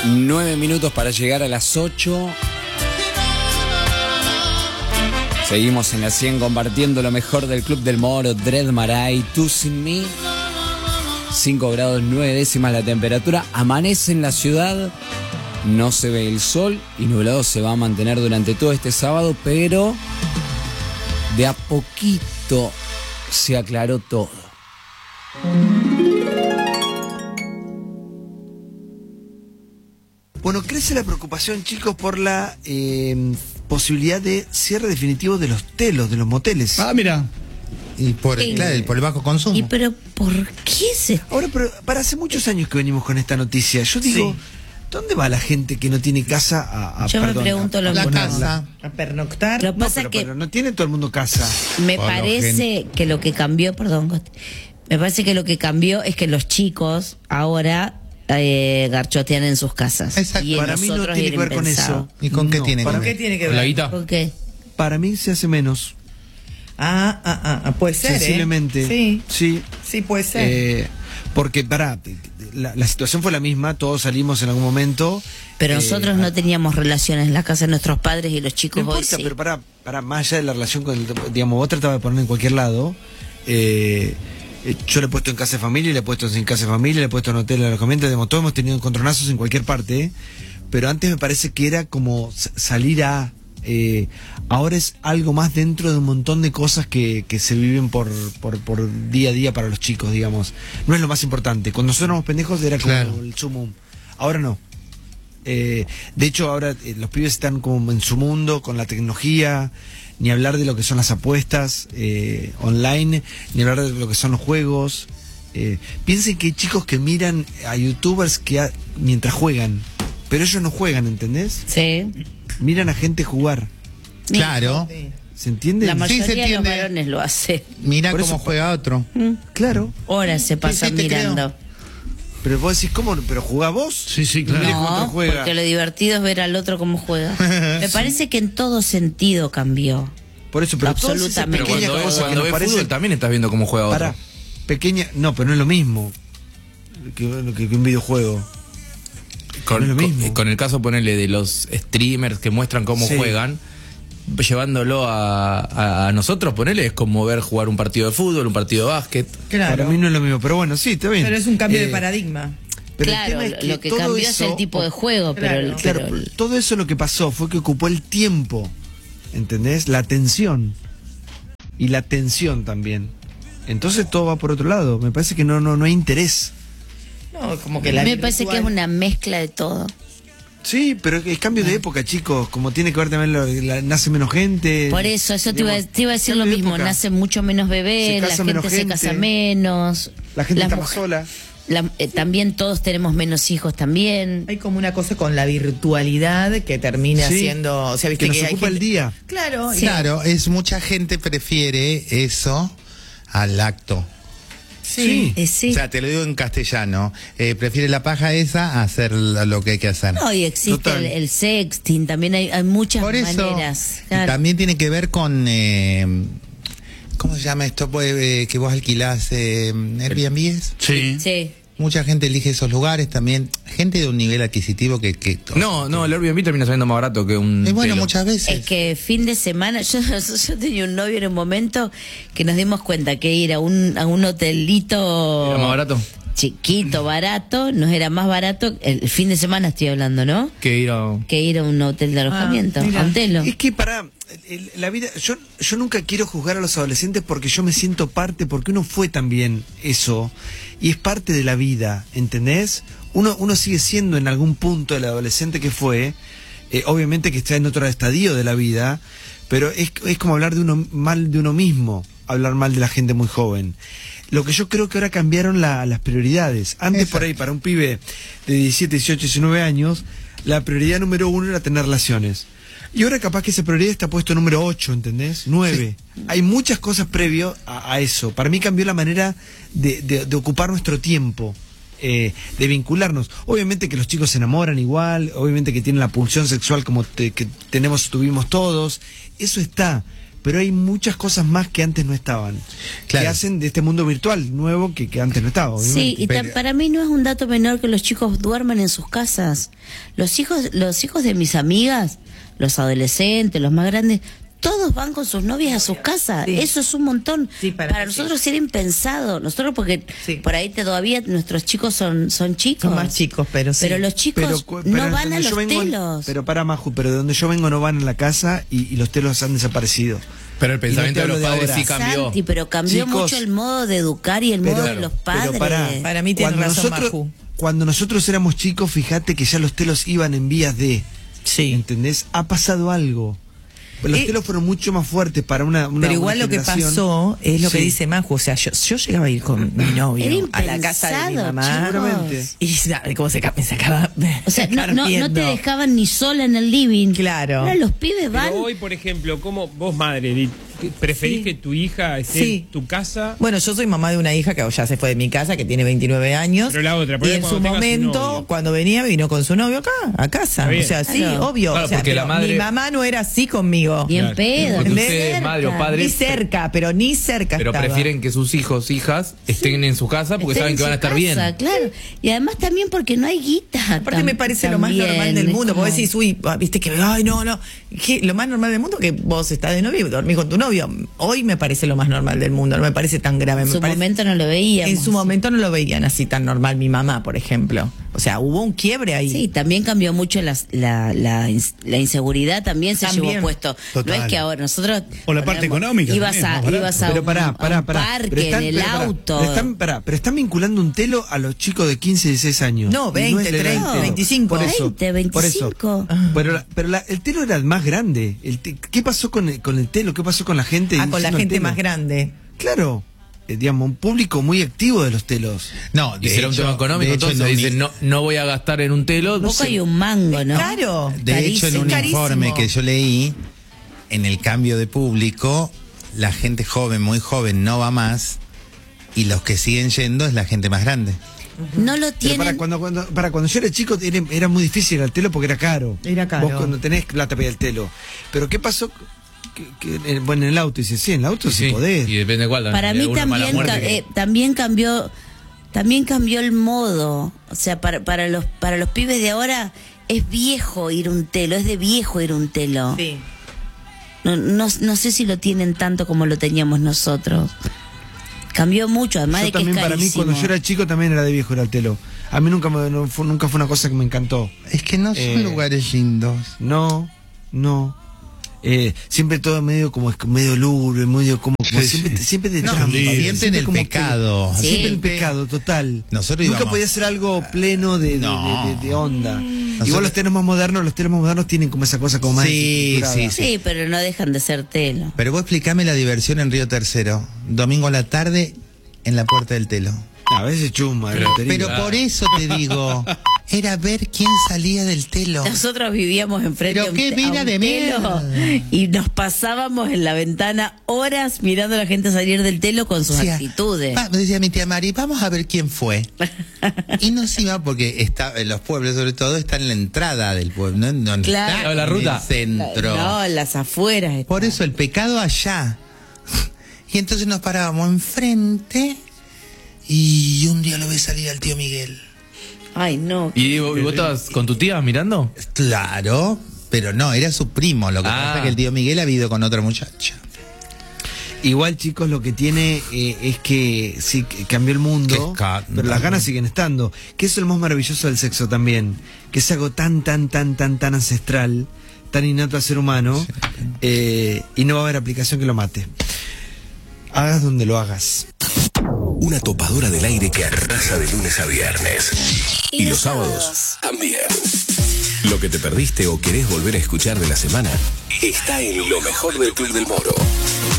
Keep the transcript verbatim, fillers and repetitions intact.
Nueve minutos para llegar a las ocho. Seguimos en la cien compartiendo lo mejor del Club del Moro, Dread Marai, Tú Sin Me. cinco grados nueve décimas la temperatura. Amanece en la ciudad. No se ve el sol y nublado se va a mantener durante todo este sábado, pero de a poquito se aclaró todo. Bueno, crece la preocupación, chicos, por la eh, posibilidad de cierre definitivo de los telos, de los moteles. Ah, mira. Y por, Sí. claro, por el bajo consumo. ¿Y pero por qué se...? Ahora, pero para hace muchos años que venimos con esta noticia. Yo digo, Sí. ¿dónde va la gente que no tiene casa a, a Yo me perdón, pregunto a- lo a La mismo. ponerla? casa. A pernoctar. Lo que No, pasa pero, que pero no tiene todo el mundo casa. me Por lo parece que lo que cambió, perdón, Gosti, me parece que lo que cambió es que los chicos ahora eh, garchotean en sus casas. Exacto. Y en Para mí no nosotros tiene que ver con impensado. eso. ¿Y con qué No, tiene que para ¿Con ver? qué tiene que ¿Con la ver? guita? ¿Por qué? Para mí se hace menos. Ah, ah, ah, ah, puede ser, Sensiblemente. ¿eh? Sí, Sí. sí puede ser. Eh, porque, pará, la, la situación fue la misma, todos salimos en algún momento. Pero eh, nosotros no teníamos relaciones en la casa de nuestros padres y los No chicos hoy importa, sí. pero para, para más allá de la relación con el, digamos, vos tratabas de poner en cualquier lado. Eh, eh, yo le he puesto en casa de familia, le he puesto en casa de familia, le he puesto en hotel, en alojamiento, digamos, todos hemos tenido encontronazos en cualquier parte, ¿eh? Pero antes me parece que era como s- salir a... eh, ahora es algo más dentro de un montón de cosas que, que se viven por, por, por día a día para los chicos, digamos. No es lo más importante. Cuando nosotros éramos pendejos era como Claro. el sumum. Ahora no. Eh, de hecho, ahora eh, los pibes están como en su mundo, con la tecnología, ni hablar de lo que son las apuestas eh, online, ni hablar de lo que son los juegos. Eh, piensen que hay chicos que miran a youtubers que ha- mientras juegan, pero ellos no juegan, ¿entendés? Sí. Miran a gente jugar, Claro. Sí. ¿se entiende? La Sí, mayoría se de los entiende. varones lo hace. Mira Por cómo eso- juega otro. Claro, Horas se pasan sí, te creo. mirando. pero vos decís, ¿cómo? ¿Pero jugás vos? Sí, sí, claro. Mire cómo No, otro juega. porque lo divertido es ver al otro cómo juega. Me parece que en todo sentido cambió. Por eso, pero todas esas Absolutamente. Pero pequeñas cuando, ves, cosas que cuando nos ves parecen- fútbol también estás viendo cómo juega otro. Para, pequeña, no, pero no es lo mismo que, que- que un videojuego. Con, no es lo con- mismo. con el caso, ponele, de los streamers que muestran cómo Sí. juegan, llevándolo a, a, a nosotros, ponele, es como ver jugar un partido de fútbol, un partido de básquet. Claro. Para mí no es lo mismo, pero bueno, sí, está bien. Pero es un cambio Eh, de paradigma. pero el Claro, tema es lo- que lo que todo cambió es eso- el tipo de juego, pero Claro. el- Claro, pero el- todo eso lo que pasó fue que ocupó el tiempo, ¿entendés? La atención. Y la atención también. Entonces todo va por otro lado. Me parece que no, no, no hay interés. No, como que la me parece que es virtual- una mezcla de todo. Sí, pero es cambio de época, chicos. Como tiene que ver también, lo- la- nace menos gente. Por eso, eso te iba, Digamos, te iba a decir lo cambio de mismo. época. Nacen mucho menos Se bebés, la casa gente menos se gente. casa menos. La gente las está más muj- sola. la- eh, también todos tenemos menos hijos también. Hay como una cosa con la virtualidad que termina Sí, siendo, o sea, viste que que, nos hay ocupa el gente- día. Claro, y- Claro, es mucha gente prefiere eso al acto. sí. Eh, sí. O sea, te lo digo en castellano. Eh, prefiere la paja esa a hacer lo que hay que hacer. No, y existe Total. el, el sexting, también hay, hay muchas Por eso, maneras. y Claro. también tiene que ver con... eh, ¿cómo se llama esto? Pues, eh, que vos alquilás eh, Airbnb. Sí. Sí. Mucha gente elige esos lugares también. Gente de un nivel adquisitivo que... que No, no, el Airbnb termina saliendo más barato que un. Es bueno, telo. muchas veces. Es que fin de semana, yo, yo tenía un novio en un momento que nos dimos cuenta que ir a un, a un hotelito ¿Era más barato? chiquito, barato, nos era más barato, el fin de semana estoy hablando, ¿no? Que ir a. Que ir a un hotel de alojamiento, mira. a un telo. Es que para el- la vida, yo, yo nunca quiero juzgar a los adolescentes porque yo me siento parte, porque uno fue también eso, y es parte de la vida, ¿entendés? Uno, uno sigue siendo en algún punto el adolescente que fue, eh, obviamente que está en otro estadio de la vida, pero es, es como hablar de uno mal de uno mismo, hablar mal de la gente muy joven. Lo que yo creo que ahora cambiaron la- las prioridades. Antes Exacto. por ahí, para un pibe de diecisiete, dieciocho, diecinueve años, la prioridad número uno era tener relaciones. Y ahora capaz que esa prioridad está puesto número ocho, ¿entendés? nueve. Hay muchas cosas previo a, a eso. Para mí cambió la manera de, de- de ocupar nuestro tiempo, eh, de vincularnos. Obviamente que los chicos se enamoran igual, obviamente que tienen la pulsión sexual como te- que tenemos, tuvimos todos. Eso está. pero hay muchas cosas más que antes no estaban. Claro. Que hacen de este mundo virtual nuevo que, que antes no estaba, obviamente. Sí, y ta- Pero- para mí no es un dato menor que los chicos duerman en sus casas. Los hijos, los hijos de mis amigas, los adolescentes, los más grandes, todos van con sus novias a sus casas. Sí. Eso es un montón. Sí, para para mí nosotros sí. era impensado. Nosotros porque Sí. por ahí te- todavía nuestros chicos son son chicos. Son más chicos, pero sí. Pero los chicos cu- no pero van a donde los yo vengo- telos. Pero para Maju, pero de donde yo vengo no van a la casa y, y los telos han desaparecido. Pero el Y no pensamiento te de los hablo de padres ahora. sí cambió. Santi, pero cambió Chicos, mucho el modo de educar y el pero- modo de los padres. Pero pará, Para mí tiene cuando razón, nosotros, Maju. Cuando nosotros éramos chicos, fíjate que ya los telos iban en vías de... Sí. ¿Entendés? Ha pasado algo. Los Eh, telos fueron mucho más fuertes para una, una Pero igual una lo que generación. pasó es lo que Sí. dice Maju. O sea, yo, yo llegaba a ir con mi novio Era a la casa de mi impensado, mamá. Seguramente. Y sabe cómo se ca- me sacaba. O sea, no, no, no te dejaban ni sola en el living. Claro. Ahora los pibes van. Pero hoy, por ejemplo, ¿cómo vos, madre, di- preferís Sí. que tu hija esté Sí. en tu casa? Bueno, yo soy mamá de una hija que ya se fue de mi casa, que tiene veintinueve años. Pero la otra, por y ahí en cuando su tenga su momento, novio. cuando venía, vino con su novio acá, a casa. Está bien. O sea, sí, Claro. obvio. Claro, O sea, porque la pero madre- mi mamá no era así conmigo. Bien Claro. pedo. Porque ni ustedes, cerca. madre o padre, Ni cerca, pero ni cerca pero estaba. prefieren que sus hijos, hijas, estén en su casa porque Estén saben en que van a su estar casa, bien. Claro. Y además también porque no hay guita. Aparte tam- me parece lo más también. normal del Es mundo. como- Vos decís, uy, ah, viste que, ay, no, no. ¿Qué? Lo más normal del mundo que vos estás de novio y dormís con tu novio. Hoy me parece lo más normal del mundo. No me parece tan grave. En me su parece- momento no lo veíamos. En su momento no lo veían así tan normal mi mamá, por ejemplo. O sea, hubo un quiebre ahí. Sí, también cambió mucho las- la, la, ins- la inseguridad, también se También. llevó puesto. Total. No es que ahora nosotros... O la parte ponemos- económica Ibas también, a, más barato. ibas a Pero un, pará, a pará, un pará. parque, Pero están- en el pero pará, auto. pero están, pará, pero están vinculando un telo a los chicos de quince y dieciséis años. No, Y veinte, es legal. treinta, veinticinco. Por eso, veinte, por eso. veinticinco. Pero, la- pero la- el telo era el más grande. El te- ¿Qué pasó con el, con el telo? ¿Qué pasó con la gente? Ah, con la diciendo el gente telo? más grande. Claro. Eh, digamos, un público muy activo de los telos. No, Y de será un hecho- tema económico, de hecho, entonces en un- dicen, no, no voy a gastar en un telo. Tampoco hay un mango, ¿no? Claro. De hecho, en un Carísimo. informe que yo leí, en el cambio de público, la gente joven, muy joven, no va más, y los que siguen yendo es la gente más grande. No lo Pero tienen. para cuando, cuando, para cuando yo era chico era, era muy difícil ir al telo porque era caro. Era caro. Vos cuando tenés plata para ir al telo. Pero ¿qué pasó? Que, que, eh, bueno, en el auto, dice, sí, en el auto sí, Sí, podés. y depende de cuál. Para de mí una mala también, muerte ca- que- eh, también cambió también cambió el modo. O sea, para, para los para los pibes de ahora es viejo ir un telo, es de viejo ir un telo. Sí. No, no, no sé si lo tienen tanto como lo teníamos nosotros. Cambió mucho, además Yo de que es también, para mí, carísimo. cuando yo era chico, también era de viejo ir al telo. A mí nunca, me, no fue, nunca fue una cosa que me encantó. Es que no son Eh, lugares lindos. No, no. Eh, siempre todo medio como medio lúgubre, medio como, como Sí, siempre, sí. siempre de No, trampa, sienten el como que- pecado. Sí. Siempre el pecado, total. Nosotros Nunca íbamos- podía ser algo pleno de, de- No. de- de- de onda. Nosotros- Igual los telos más modernos, los telos más modernos tienen como esa cosa como más Sí, estructurada. sí, sí. Sí, pero no dejan de ser telo. Pero vos explícame la diversión en Río Tercero. Domingo a la tarde en la puerta del telo. A veces chuma, de lotería. Pero por eso te digo, era ver quién salía del telo. Nosotros vivíamos enfrente Pero a un, qué te- vida a un de telo mierda. y nos pasábamos en la ventana horas mirando a la gente salir del telo con sus Decía, actitudes. va- decía mi tía Mari, vamos a ver quién fue. Y nos iba porque está, en los pueblos sobre todo está en la entrada del pueblo, no, no Claro. está La en ruta. el centro. No, en las afueras. está. Por eso el pecado allá. Y entonces nos parábamos enfrente y un día lo ves salir al tío Miguel. Ay, no. ¿Y vos, y vos estabas con tu tía mirando? Claro, pero no, era su primo. Lo que Ah. pasa es que el tío Miguel ha ido con otra muchacha. Igual, chicos, lo que tiene eh, es que sí, que cambió el mundo, Que es ca- pero las ganas siguen estando. Que eso es lo más maravilloso del sexo también. Que es algo tan, tan, tan, tan, tan ancestral, tan innato al ser humano, eh, y no va a haber aplicación que lo mate. Hagas donde lo hagas. Una topadora del aire que arrasa de lunes a viernes. Y, los sábados también. Lo que te perdiste o querés volver a escuchar de la semana está en lo mejor del Club del Moro.